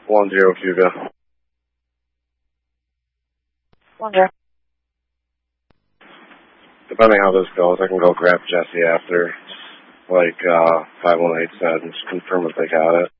10 Hugo. 10. Depending how this goes, I can go grab Jesse after, like 518 said, and just confirm if they got it.